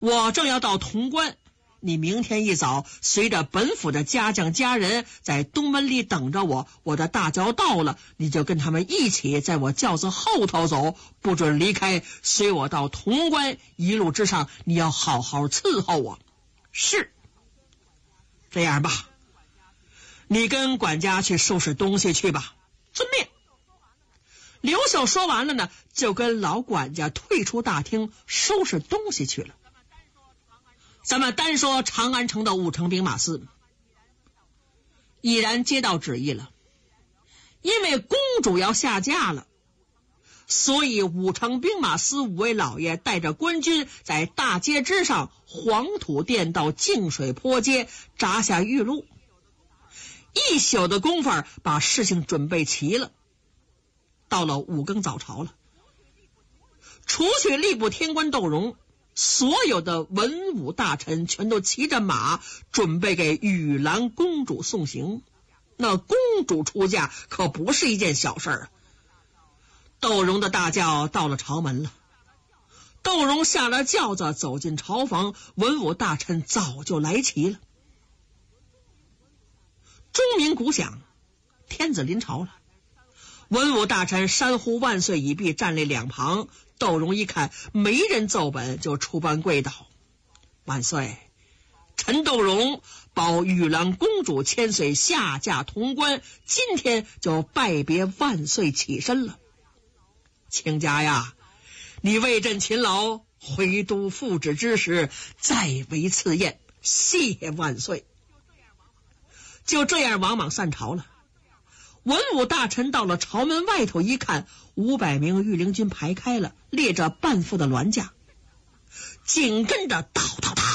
我正要到潼关，你明天一早随着本府的家将家人在东门里等着我，我的大轿到了，你就跟他们一起在我轿子后头走，不准离开，随我到潼关，一路之上你要好好伺候我。是。这样吧，你跟管家去收拾东西去吧。遵命。刘秀说完了呢，就跟老管家退出大厅收拾东西去了。咱们单说长安城的武城兵马司，已然接到旨意了，因为公主要下嫁了，所以武城兵马司五位老爷带着官军在大街之上黄土店到净水坡街扎下玉路，一宿的功夫把事情准备齐了。到了5更早朝了，除去吏部天官窦融，所有的文武大臣全都骑着马准备给玉兰公主送行。那公主出嫁可不是一件小事啊。窦融的大轿到了朝门了，窦融下了轿子走进朝房，文武大臣早就来齐了。钟鸣鼓响，天子临朝了，文武大臣山呼万岁已毕，站立两旁。窦融一看没人奏本，就出班跪倒：万岁，臣窦融保玉兰公主千岁下嫁潼关，今天就拜别万岁起身了。亲家呀，你为朕勤劳，回都复旨之时再为赐宴，谢万岁。就这样王莽散朝了。文武大臣到了朝门外头一看，500名御林军排开了，列着半副的銮驾，紧跟着叨叨叨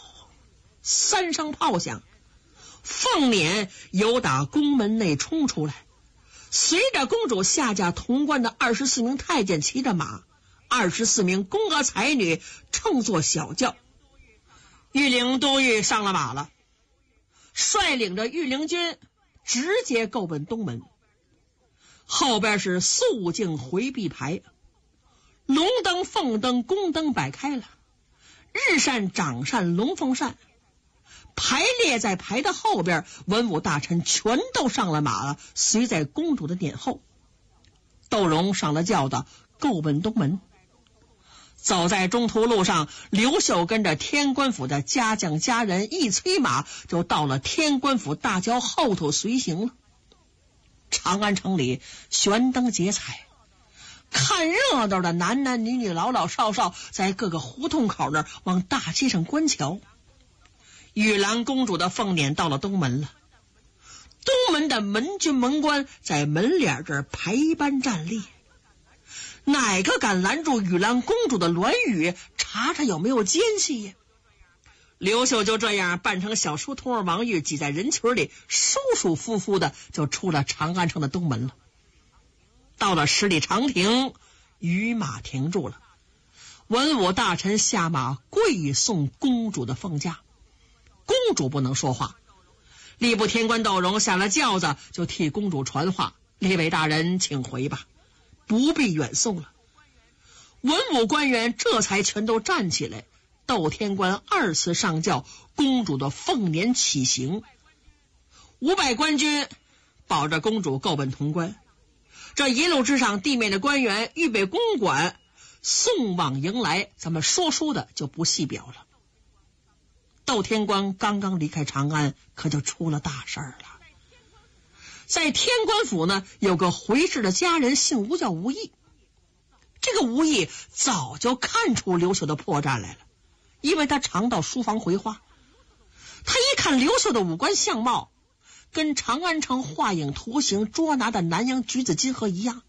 3声炮响，凤辇由打宫门内冲出来，随着公主下嫁潼关的24名太监骑着马，24名宫娥才女乘坐小轿，御林都尉上了马了，率领着御林军直接够奔东门。后边是肃静回避牌，龙灯凤灯宫灯摆开了，日扇掌扇龙凤扇排列在牌的后边，文武大臣全都上了马了，随在公主的撵后。窦融上了轿子够奔东门。走在中途路上，刘秀跟着天官府的家将家人一催马，就到了天官府大轿后头随行了。长安城里悬灯结彩，看热闹的男男女女老老少少在各个胡同口那儿往大街上观瞧。玉兰公主的凤辇到了东门了，东门的门军门官在门脸这儿排班站立，哪个敢拦住玉兰公主的銮舆，查查有没有奸细呀？刘秀就这样扮成小书童王玉，挤在人群里，舒舒服服的就出了长安城的东门了。到了十里长亭，御马停住了，文武大臣下马跪送公主的凤驾。公主不能说话，吏部天官窦融下了轿子就替公主传话：列位大人请回吧，不必远送了。文武官员这才全都站起来，窦天官2次上轿，公主的凤辇起行。500官军保着公主够奔潼关。这一路之上，地面的官员预备公馆送往迎来，咱们说书的就不细表了。窦天官刚刚离开长安，可就出了大事了。在天官府呢，有个回事的家人姓吴，叫吴毅。这个吴毅早就看出刘秀的破绽来了，因为他常到书房回话。他一看刘秀的五官相貌，跟长安城画影图形捉拿的南阳橘子金河一样，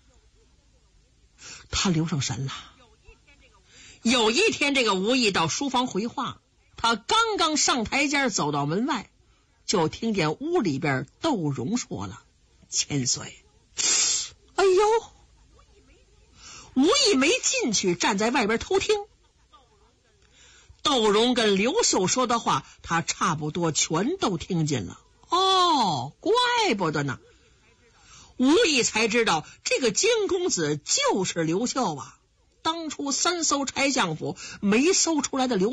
他留上神了。有一天，这个吴毅到书房回话，他刚刚上台阶走到门外，就听见屋里边窦融说了：千岁。哎呦，吴毅没进去，站在外边偷听。窦融跟刘秀说的话，他差不多全都听见了。哦，怪不得呢。吴毅才知道这个金公子就是刘秀啊。 当初3艘柴相府没搜出来的刘